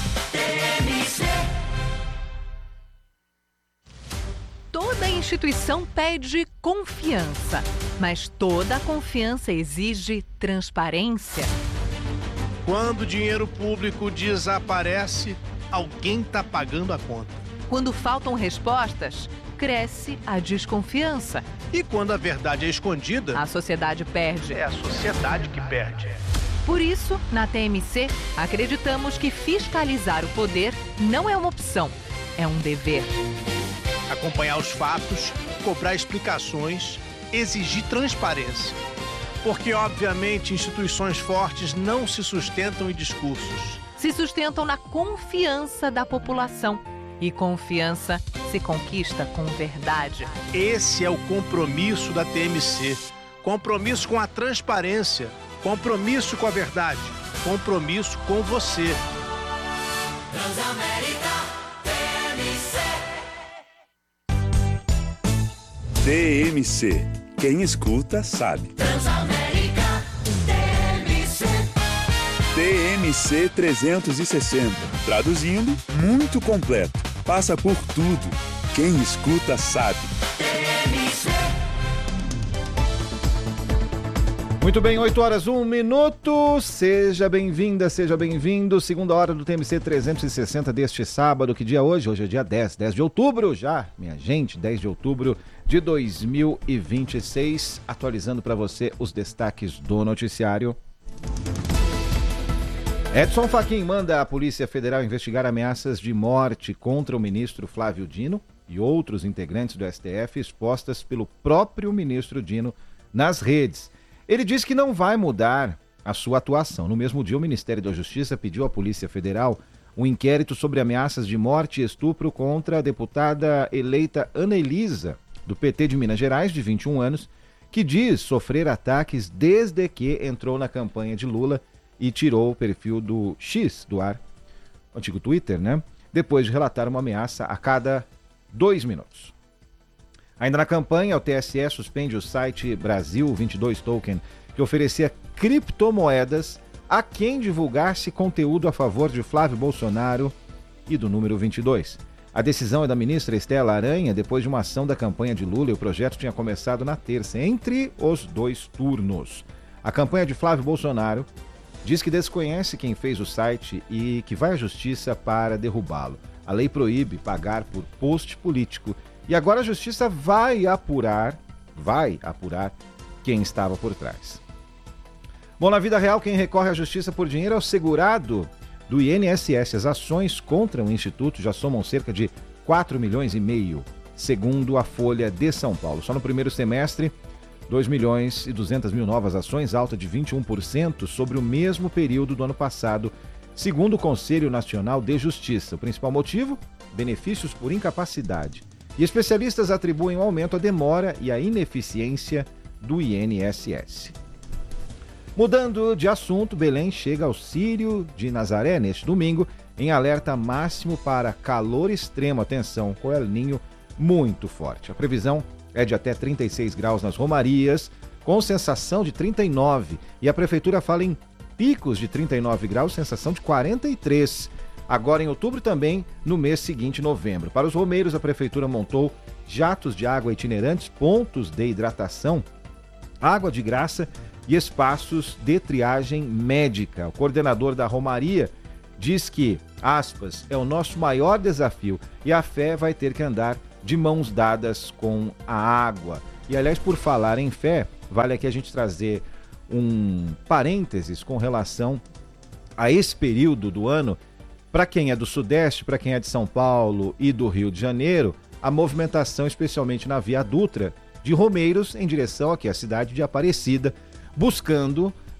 F: Toda instituição pede confiança, mas toda confiança exige transparência.
G: Quando o dinheiro público desaparece, alguém está pagando a conta.
F: Quando faltam respostas, cresce a desconfiança.
G: E quando a verdade é escondida,
F: a sociedade perde.
G: É a sociedade que perde.
F: Por isso, na T M C, acreditamos que fiscalizar o poder não é uma opção, é um dever.
G: Acompanhar os fatos, cobrar explicações, exigir transparência. Porque, obviamente, instituições fortes não se sustentam em discursos.
F: Se sustentam na confiança da população. E confiança se conquista com verdade.
G: Esse é o compromisso da T M C. Compromisso com a transparência. Compromisso com a verdade. Compromisso com você.
I: Transamérica T M C.
J: T M C. Quem escuta sabe.
I: Transamérica T M C.
J: T M C trezentos e sessenta. Traduzindo, muito completo. Passa por tudo. Quem escuta sabe.
I: T M C.
B: Muito bem, oito horas, um minuto. Seja bem-vinda, seja bem-vindo. Segunda hora do T M C trezentos e sessenta deste sábado. Que dia é hoje? Hoje é dia dez, dez de outubro já, minha gente, dez de outubro de dois mil e vinte e seis. Atualizando para você os destaques do noticiário. Edson Fachin manda a Polícia Federal investigar ameaças de morte contra o ministro Flávio Dino e outros integrantes do S T F expostas pelo próprio ministro Dino nas redes. Ele diz que não vai mudar a sua atuação. No mesmo dia, o Ministério da Justiça pediu à Polícia Federal um inquérito sobre ameaças de morte e estupro contra a deputada eleita Ana Elisa, do P T de Minas Gerais, de vinte e um anos, que diz sofrer ataques desde que entrou na campanha de Lula e tirou o perfil do X do ar, o antigo Twitter, né? Depois de relatar uma ameaça a cada dois minutos. Ainda na campanha, o T S E suspende o site Brasil vinte e dois Token, que oferecia criptomoedas a quem divulgasse conteúdo a favor de Flávio Bolsonaro e do número vinte e dois. A decisão é da ministra Estela Aranha, depois de uma ação da campanha de Lula, e o projeto tinha começado na terça, entre os dois turnos. A campanha de Flávio Bolsonaro diz que desconhece quem fez o site e que vai à justiça para derrubá-lo. A lei proíbe pagar por post político e agora a justiça vai apurar, vai apurar quem estava por trás. Bom, na vida real, quem recorre à justiça por dinheiro é o segurado do I N S S. As ações contra o Instituto já somam cerca de quatro milhões e meio, segundo a Folha de São Paulo. Só no primeiro semestre, dois milhões e duzentas mil novas ações, alta de vinte e um por cento sobre o mesmo período do ano passado, segundo o Conselho Nacional de Justiça. O principal motivo? Benefícios por incapacidade. E especialistas atribuem o aumento à demora e à ineficiência do I N S S. Mudando de assunto, Belém chega ao Círio de Nazaré neste domingo em alerta máximo para calor extremo. Atenção, com El Ninho muito forte. A previsão é de até trinta e seis graus nas romarias, com sensação de trinta e nove. E a prefeitura fala em picos de trinta e nove graus, sensação de quarenta e três. Agora em outubro também, no mês seguinte, novembro. Para os romeiros, a prefeitura montou jatos de água itinerantes, pontos de hidratação, água de graça e espaços de triagem médica. O coordenador da Romaria diz que, aspas, é o nosso maior desafio e a fé vai ter que andar de mãos dadas com a água. E, aliás, por falar em fé, vale aqui a gente trazer um parênteses com relação a esse período do ano. Para quem é do Sudeste, para quem é de São Paulo e do Rio de Janeiro, a movimentação, especialmente na Via Dutra, de romeiros em direção aqui à cidade de Aparecida, buscando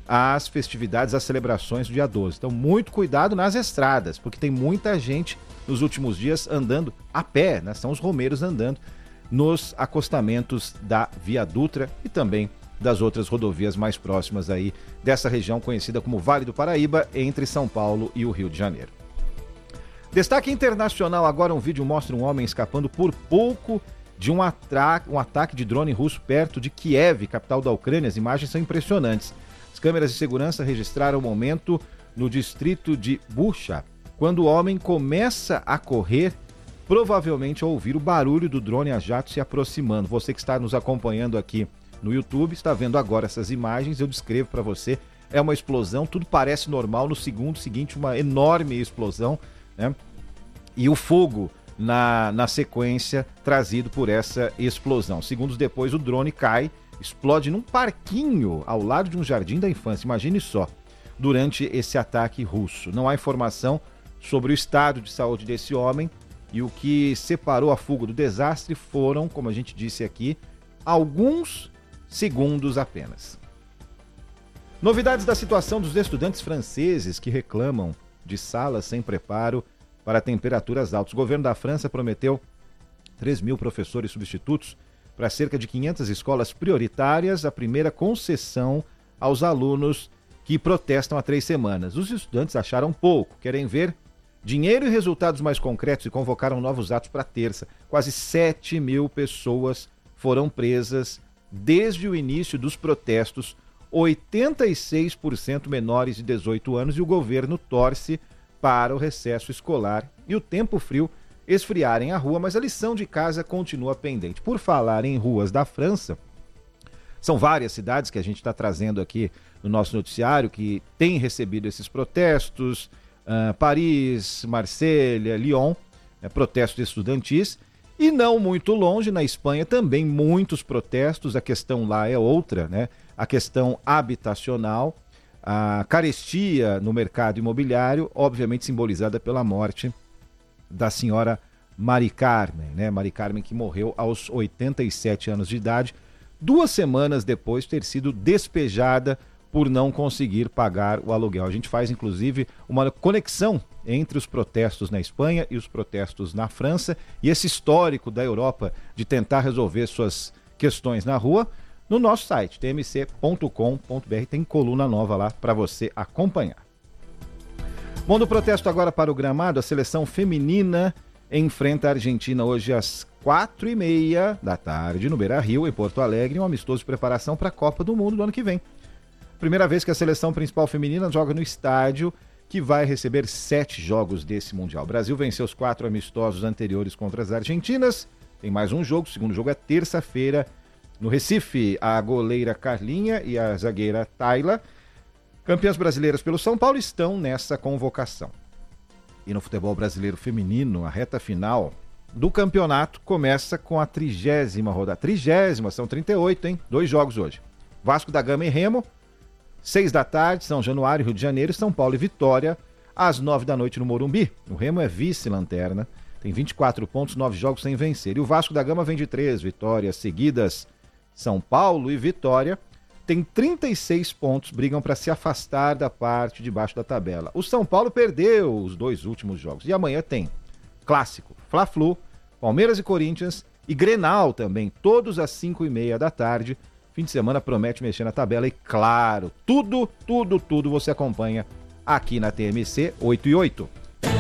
B: às festividades, às celebrações do dia doze. Então, muito cuidado nas estradas, porque tem muita gente nos últimos dias andando a pé, né? São os romeiros andando nos acostamentos da Via Dutra e também das outras rodovias mais próximas aí dessa região conhecida como Vale do Paraíba, entre São Paulo e o Rio de Janeiro. Destaque internacional agora, um vídeo mostra um homem escapando por pouco de um, atra... um ataque de drone russo perto de Kiev, capital da Ucrânia. As imagens são impressionantes. As câmeras de segurança registraram o momento no distrito de Bucha, quando o homem começa a correr, provavelmente ao ouvir o barulho do drone a jato se aproximando. Você que está nos acompanhando aqui no YouTube está vendo agora essas imagens, eu descrevo para você. É uma explosão, tudo parece normal. No segundo seguinte, uma enorme explosão, né? E o fogo na, na sequência trazido por essa explosão. Segundos depois, o drone cai, explode num parquinho ao lado de um jardim da infância. Imagine só, durante esse ataque russo. Não há informação sobre o estado de saúde desse homem e o que separou a fuga do desastre foram, como a gente disse aqui, alguns segundos apenas. Novidades da situação dos estudantes franceses que reclamam de salas sem preparo para temperaturas altas. O governo da França prometeu três mil professores substitutos para cerca de quinhentas escolas prioritárias, a primeira concessão aos alunos que protestam há três semanas. Os estudantes acharam pouco, querem ver dinheiro e resultados mais concretos e convocaram novos atos para terça. Quase sete mil pessoas foram presas desde o início dos protestos, oitenta e seis por cento menores de dezoito anos, e o governo torce para o recesso escolar e o tempo frio esfriarem a rua, mas a lição de casa continua pendente. Por falar em ruas da França, são várias cidades que a gente está trazendo aqui no nosso noticiário que têm recebido esses protestos, uh, Paris, Marselha, Lyon, né, protestos estudantis, e não muito longe, na Espanha, também muitos protestos. A questão lá é outra, né? A questão habitacional, a carestia no mercado imobiliário, obviamente simbolizada pela morte da senhora Mari Carmen, né? Mari Carmen, que morreu aos oitenta e sete anos de idade, duas semanas depois de ter sido despejada por não conseguir pagar o aluguel. A gente faz, inclusive, uma conexão entre os protestos na Espanha e os protestos na França e esse histórico da Europa de tentar resolver suas questões na rua. No nosso site, t m c ponto com ponto b r, tem coluna nova lá para você acompanhar. Bom, do protesto agora para o gramado, a seleção feminina enfrenta a Argentina hoje às quatro e meia da tarde no Beira-Rio, em Porto Alegre, um amistoso de preparação para a Copa do Mundo do ano que vem. Primeira vez que a seleção principal feminina joga no estádio que vai receber sete jogos desse Mundial. O Brasil venceu os quatro amistosos anteriores contra as argentinas. Tem mais um jogo, o segundo jogo é terça-feira no Recife. A goleira Carlinha e a zagueira Tayla, campeãs brasileiras pelo São Paulo, estão nessa convocação. E no futebol brasileiro feminino, a reta final do campeonato começa com a trigésima rodada. Trigésima, são trinta e oito, hein? Dois jogos hoje. Vasco da Gama e Remo, seis da tarde, São Januário, Rio de Janeiro, São Paulo e Vitória, às nove da noite no Morumbi. O Remo é vice-lanterna, tem vinte e quatro pontos, nove jogos sem vencer. E o Vasco da Gama vem de três vitórias seguidas. São Paulo e Vitória tem trinta e seis pontos, brigam para se afastar da parte de baixo da tabela. O São Paulo perdeu os dois últimos jogos. E amanhã tem clássico, Fla-Flu, Palmeiras e Corinthians e Grenal também, todos às cinco e meia da tarde. Fim de semana promete mexer na tabela e, claro, tudo, tudo, tudo você acompanha aqui na T M C oito e oito.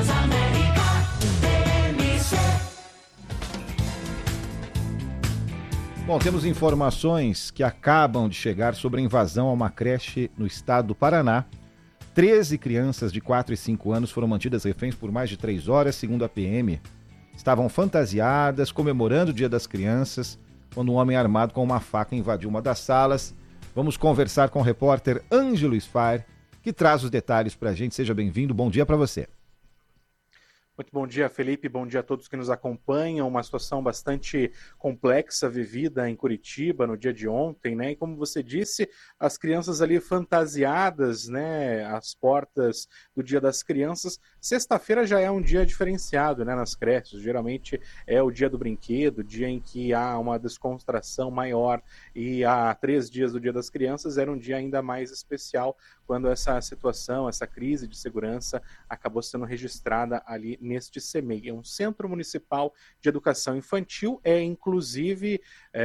B: Bom, temos informações que acabam de chegar sobre a invasão a uma creche no estado do Paraná. treze crianças de quatro e cinco anos foram mantidas reféns por mais de três horas, segundo a P M. Estavam fantasiadas, comemorando o Dia das Crianças, quando um homem armado com uma faca invadiu uma das salas. Vamos conversar com o repórter Ângelo Sfar, que traz os detalhes para a gente. Seja bem-vindo, bom dia para você.
A: Muito bom dia, Felipe. Bom dia a todos que nos acompanham. Uma situação bastante complexa vivida em Curitiba no dia de ontem, né? E como você disse, as crianças ali fantasiadas, né? Às portas do Dia das Crianças. Sexta-feira já é um dia diferenciado, né? Nas creches. Geralmente é o dia do brinquedo, dia em que há uma descontração maior. E há três dias do Dia das Crianças era um dia ainda mais especial, quando essa situação, essa crise de segurança acabou sendo registrada ali neste C M E I. É um Centro Municipal de Educação Infantil, é inclusive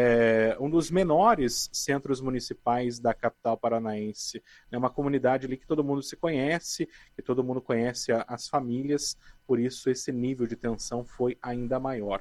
A: é, um dos menores centros municipais da capital paranaense. É uma comunidade ali que todo mundo se conhece, que todo mundo conhece a, as famílias, por isso esse nível de tensão foi ainda maior.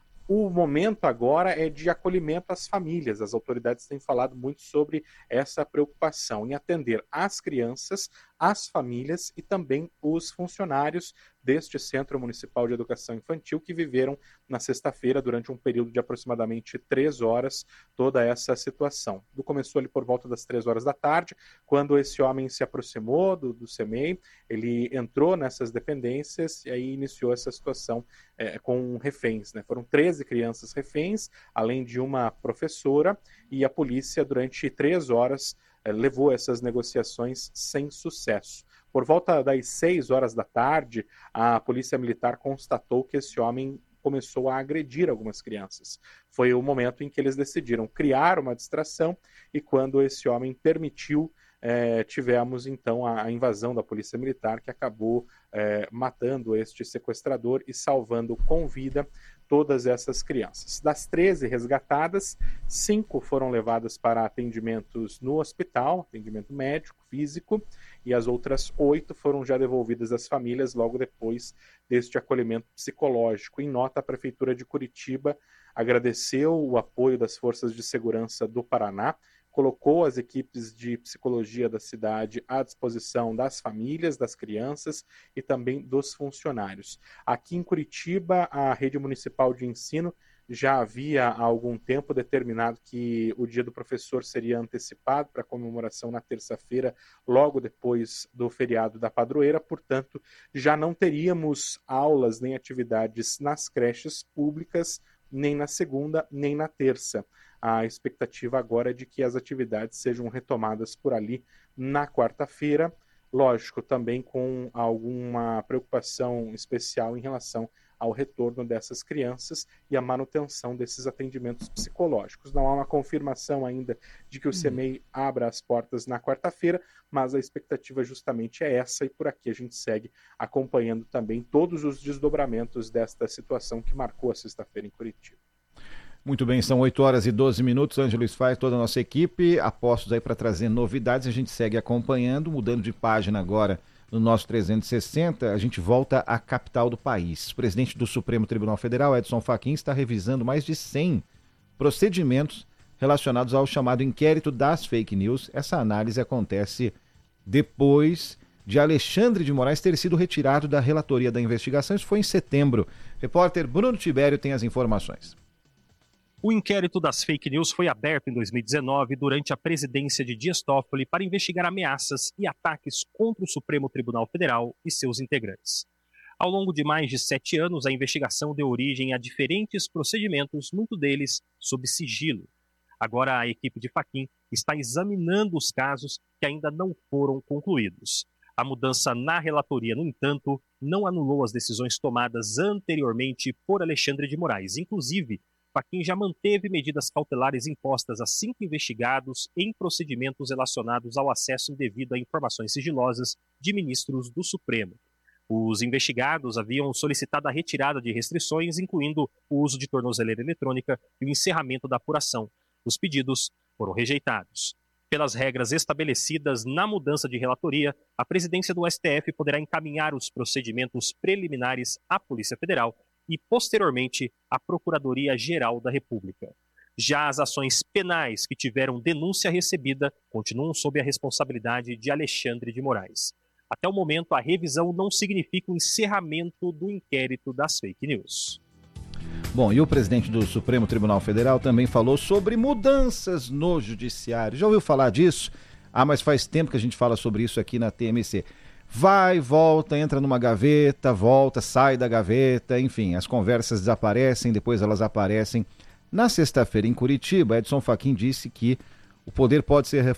A: O momento agora é de acolhimento às famílias. As autoridades têm falado muito sobre essa preocupação em atender as crianças, as famílias e também os funcionários deste Centro Municipal de Educação Infantil que viveram na sexta-feira, durante um período de aproximadamente três horas, toda essa situação. Tudo começou ali por volta das três horas da tarde, quando esse homem se aproximou do, do C M E I, ele entrou nessas dependências e aí iniciou essa situação é, com reféns, né? Foram treze crianças reféns, além de uma professora, e a polícia, durante três horas, é, levou essas negociações sem sucesso. Por volta das seis horas da tarde, a Polícia Militar constatou que esse homem começou a agredir algumas crianças. Foi o momento em que eles decidiram criar uma distração e quando esse homem permitiu, eh, tivemos então a, a invasão da Polícia Militar, que acabou eh, matando este sequestrador e salvando com vida todas essas crianças. Das treze resgatadas, cinco foram levadas para atendimentos no hospital, atendimento médico, físico, e as outras oito foram já devolvidas às famílias logo depois deste acolhimento psicológico. Em nota, a Prefeitura de Curitiba agradeceu o apoio das Forças de Segurança do Paraná, colocou as equipes de psicologia da cidade à disposição das famílias, das crianças e também dos funcionários. Aqui em Curitiba, a Rede Municipal de Ensino já havia há algum tempo determinado que o Dia do Professor seria antecipado para comemoração na terça-feira, logo depois do feriado da padroeira, portanto, já não teríamos aulas nem atividades nas creches públicas, nem na segunda, nem na terça. A expectativa agora é de que as atividades sejam retomadas por ali na quarta-feira, lógico, também com alguma preocupação especial em relação ao retorno dessas crianças e a manutenção desses atendimentos psicológicos. Não há uma confirmação ainda de que o C M E I abra as portas na quarta-feira, mas a expectativa justamente é essa, e por aqui a gente segue acompanhando também todos os desdobramentos desta situação que marcou a sexta-feira em Curitiba.
B: Muito bem, são oito horas e doze minutos. Ângelo Luiz Faz, toda a nossa equipe, apostos aí para trazer novidades. A gente segue acompanhando, mudando de página agora no nosso trezentos e sessenta. A gente volta à capital do país. O presidente do Supremo Tribunal Federal, Edson Fachin, está revisando mais de cem procedimentos relacionados ao chamado inquérito das fake news. Essa análise acontece depois de Alexandre de Moraes ter sido retirado da relatoria da investigação. Isso foi em setembro. Repórter Bruno Tibério tem as informações.
E: O inquérito das fake news foi aberto em dois mil e dezenove durante a presidência de Dias Toffoli para investigar ameaças e ataques contra o Supremo Tribunal Federal e seus integrantes. Ao longo de mais de sete anos, a investigação deu origem a diferentes procedimentos, muitos deles sob sigilo. Agora a equipe de Fachin está examinando os casos que ainda não foram concluídos. A mudança na relatoria, no entanto, não anulou as decisões tomadas anteriormente por Alexandre de Moraes. Inclusive, Fachin já manteve medidas cautelares impostas a cinco investigados em procedimentos relacionados ao acesso indevido a informações sigilosas de ministros do Supremo. Os investigados haviam solicitado a retirada de restrições, incluindo o uso de tornozeleira eletrônica e o encerramento da apuração. Os pedidos foram rejeitados. Pelas regras estabelecidas na mudança de relatoria, a presidência do S T F poderá encaminhar os procedimentos preliminares à Polícia Federal e, posteriormente, à Procuradoria-Geral da República. Já as ações penais que tiveram denúncia recebida continuam sob a responsabilidade de Alexandre de Moraes. Até o momento, a revisão não significa o encerramento do inquérito das fake news.
B: Bom, e o presidente do Supremo Tribunal Federal também falou sobre mudanças no judiciário. Já ouviu falar disso? Ah, mas faz tempo que a gente fala sobre isso aqui na T M C. vai, volta, entra numa gaveta, volta, sai da gaveta, enfim, as conversas desaparecem, depois elas aparecem. Na sexta-feira, em Curitiba, Edson Fachin disse que o poder pode ser